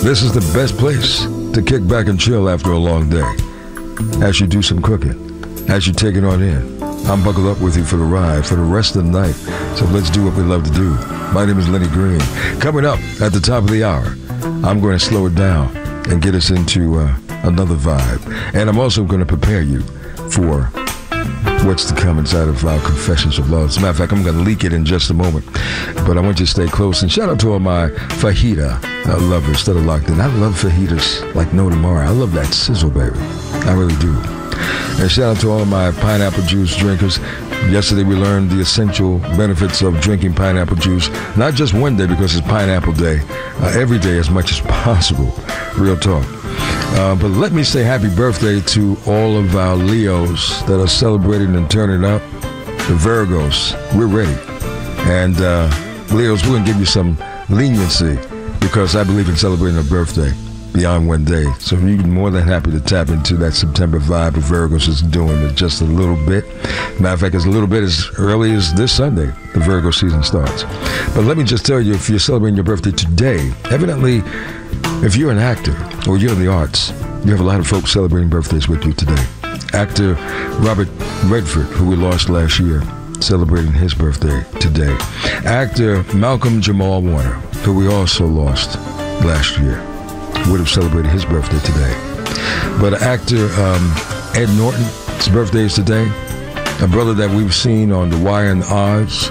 This is the best place to kick back and chill after a long day. As you do some cooking, as you take it on in, I'm buckled up with you for the ride for the rest of the night. So let's do what we love to do. My name is Lenny Green. Coming up at the top of the hour, I'm going to slow it down and get us into another vibe. And I'm also going to prepare you for what's to come inside of our Confessions of Love. As a matter of fact, I'm going to leak it in just a moment. But I want you to stay close. And shout out to all my fajita lovers that are locked in. I love fajitas like no tomorrow. I love that sizzle, baby. I really do. And shout out to all of my pineapple juice drinkers. Yesterday we learned the essential benefits of drinking pineapple juice. Not just one day because it's Pineapple Day. Every day as much as possible. Real talk. But let me say happy birthday to all of our Leos that are celebrating and turning up. The Virgos, we're ready. And Leos, we're going to give you some leniency because I believe in celebrating a birthday beyond one day. So you're more than happy to tap into that September vibe of Virgos is doing it just a little bit. Matter of fact, it's a little bit as early as this Sunday, the Virgo season starts. But let me just tell you, if you're celebrating your birthday today, evidently, if you're an actor or you're in the arts, you have a lot of folks celebrating birthdays with you today. Actor Robert Redford, who we lost last year, celebrating his birthday today. Actor Malcolm Jamal Warner, who we also lost last year, would have celebrated his birthday today. But actor Ed Norton's birthday is today. A brother that we've seen on The Wire and Oz.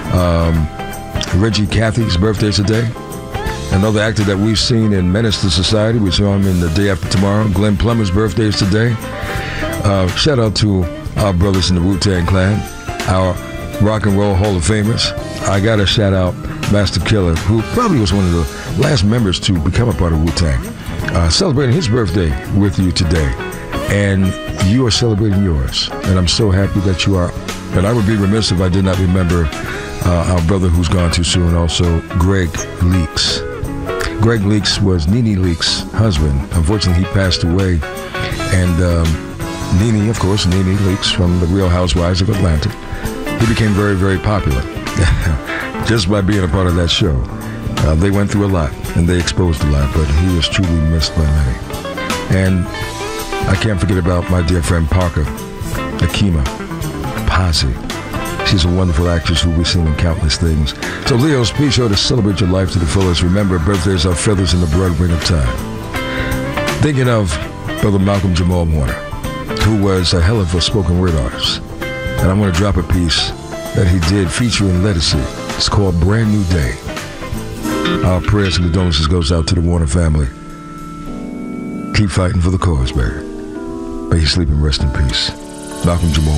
Reggie Cathy's birthday is today. Another actor that we've seen in Menace to Society. We saw him in The Day After Tomorrow. Glenn Plummer's birthday is today. Shout out to our brothers in the Wu-Tang Clan, our Rock and Roll Hall of Famers. I got to shout out Master Killer, who probably was one of the last members to become a part of Wu-Tang, celebrating his birthday with you today. And you are celebrating yours. And I'm so happy that you are. And I would be remiss if I did not remember our brother who's gone too soon, also Greg Leaks. Greg Leaks was Nene Leaks' husband. Unfortunately, he passed away. And Nene, of course, Nene Leaks from the Real Housewives of Atlanta. He became very, very popular just by being a part of that show. They went through a lot, and they exposed a lot, but he is truly missed by many. And I can't forget about my dear friend Parker Akima Posse. She's a wonderful actress who we've seen in countless things. So Leos, be sure to celebrate your life to the fullest. Remember, birthdays are feathers in the broad ring of time. Thinking of Brother Malcolm Jamal Warner, who was a hell of a spoken word artist. And I'm going to drop a piece that he did featuring Lettucey. It's called Brand New Day. Our prayers and condolences goes out to the Warner family. Keep fighting for the cause, baby. May you sleep and rest in peace. Malcolm Jamal